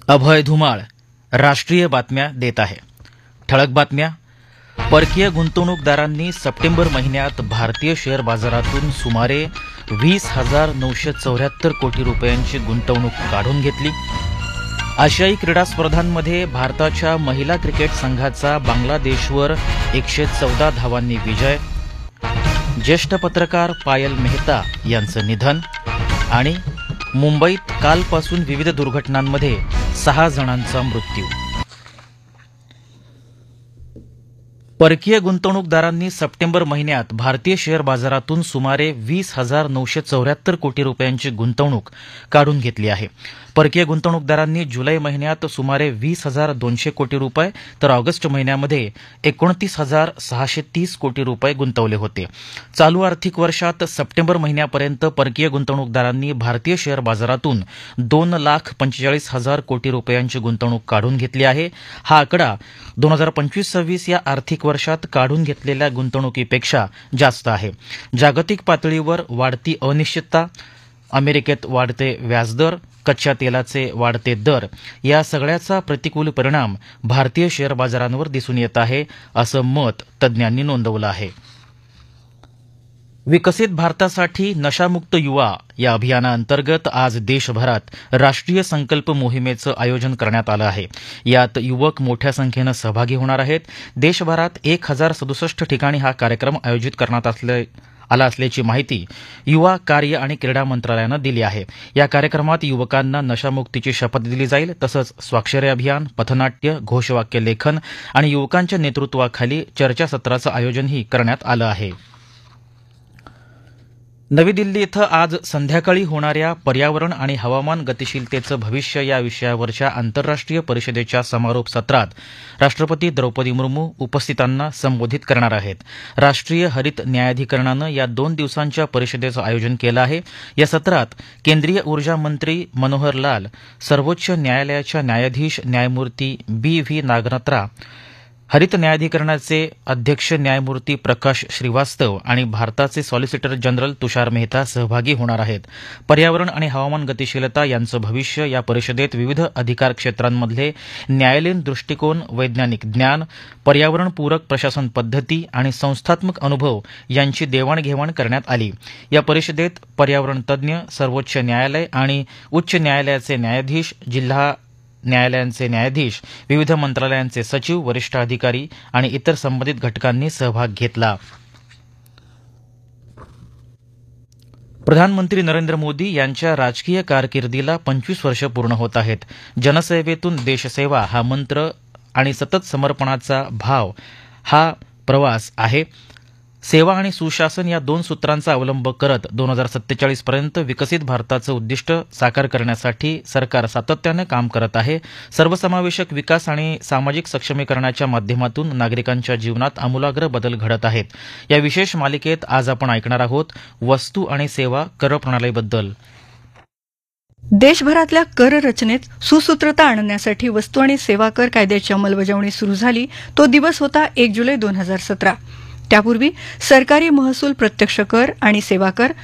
अभय धुमाळ राष्ट्रीय बातम्या देत आहे. ठळक बातम्या. परकीय गुंतवणूकदारांनी सप्टेंबर महिन्यात भारतीय शेअर बाजारातून सुमारे 20,974 कोटी रुपयांची गुंतवणूक काढून घेतली. आशियाई क्रीडा स्पर्धांमध्ये भारताच्या महिला क्रिकेट संघाचा बांगलादेशवर 114 धावांनी विजय. ज्येष्ठ पत्रकार पायल मेहता यांचं निधन. आणि मुंबईत कालपासून विविध दुर्घटनांमध्ये 6 जणांचा मृत्यू. परकीय गुंतवणूकदारांनी सप्टेंबर महिन्यात भारतीय शेअर बाजारातून सुमारे 20,974 कोटी रुपयांची गुंतवणूक काढून घेतली आहे. परकीय गुंतवणूकदारांनी जुलै महिन्यात सुमारे 20,200 कोटी रुपये तर ऑगस्ट महिन्यामध्ये 29,630 कोटी रुपये गुंतवले होते. चालू आर्थिक वर्षात सप्टेंबर महिन्यापर्यंत परकीय गुंतवणूकदारांनी भारतीय शेअर बाजारातून 2,45,000 कोटी रुपयांची गुंतवणूक काढून घेतली आहे. हा आकडा 2025-26 या आर्थिक वर्षात काढून घेतलेल्या गुंतवणुकीपेक्षा जास्त आहे. जागतिक पातळीवर वाढती अनिश्चितता, अमेरिकेत वाढते व्याजदर, कच्च्या तेलाचे वाढते दर या सगळ्याचा प्रतिकूल परिणाम भारतीय शेअर बाजारांवर दिसून येत आहे, असं मत तज्ज्ञांनी नोंदवलं आहे. विकसित भारतासाठी नशामुक्त युवा या अभियानाअंतर्गत आज देशभरात राष्ट्रीय संकल्प मोहिमेचं आयोजन करण्यात आलं आहे. यात युवक मोठ्या संख्येनं सहभागी होणार आहेत. देशभरात 1,067 ठिकाणी हा कार्यक्रम आयोजित करण्यात आला असल्याची माहिती युवा कार्य आणि क्रीडा मंत्रालयानं दिली आहे. या कार्यक्रमात युवकांना नशामुक्तीची शपथ दिली जाईल. तसंच स्वाक्षरी अभियान, पथनाट्य, घोषवाक्य लेखन आणि युवकांच्या नेतृत्वाखाली चर्चासत्राचं आयोजनही करण्यात आलं आहे. नवी दिल्ली इथं आज संध्याकाळी होणाऱ्या पर्यावरण आणि हवामान गतिशीलतेचं भविष्य या विषयावरच्या आंतरराष्ट्रीय परिषदेच्या समारोप सत्रात राष्ट्रपती द्रौपदी मुर्मू उपस्थितांना संबोधित करणार आहेत. राष्ट्रीय हरित न्यायाधिकरणानं या 2 दिवसांच्या परिषदेचं आयोजन केलं आहे. या सत्रात केंद्रीय ऊर्जा मंत्री मनोहर लाल, सर्वोच्च न्यायालयाच्या न्यायाधीश न्यायमूर्ती B.V. नागनात्रा, हरित न्यायाधिकरणाचे अध्यक्ष न्यायमूर्ती प्रकाश श्रीवास्तव आणि भारताचे सॉलिसिटर जनरल तुषार मेहता सहभागी होणार आहेत. पर्यावरण आणि हवामान गतिशीलता यांचं भविष्य या परिषदेत विविध अधिकार क्षेत्रांमधले न्यायालयीन दृष्टिकोन, वैज्ञानिक ज्ञान, पर्यावरणपूरक प्रशासन पद्धती आणि संस्थात्मक अनुभव यांची देवाणघेवाण करण्यात आली. या परिषदेत पर्यावरण तज्ज्ञ, सर्वोच्च न्यायालय आणि उच्च न्यायालयाचे न्यायाधीश, जिल्हा न्यायालयांचे न्यायाधीश, विविध मंत्रालयांचे सचिव, वरिष्ठ अधिकारी आणि इतर संबंधित घटकांनी सहभाग घेतला. प्रधानमंत्री नरेंद्र मोदी यांच्या राजकीय कारकिर्दीला 25 वर्ष पूर्ण होत आहेत. जनसेवेतून देशसेवा हा मंत्र आणि सतत समर्पणाचा भाव हा प्रवास आहे. सेवा आणि सुशासन या 2 सूत्रांचा अवलंब करत 2047 पर्यंत विकसित भारताचं उद्दिष्ट साकार करण्यासाठी सरकार सातत्यानं काम करत आहे. सर्वसमावेशक विकास आणि सामाजिक सक्षमीकरणाच्या माध्यमातून नागरिकांच्या जीवनात आमूलाग्र बदल घडत आहेत. या विशेष मालिकेत आज आपण ऐकणार आहोत वस्तू आणि सेवा कर प्रणालीबद्दल. देशभरातल्या कर रचनेत सुसूत्रता आणण्यासाठी वस्तू आणि सेवा कर कायद्याची अंमलबजावणी सुरू झाली. तो दिवस होता 1 जुलै 2017. त्यापूर्वी सरकारी महसूल, प्रत्यक्ष कर आणि सेवा कर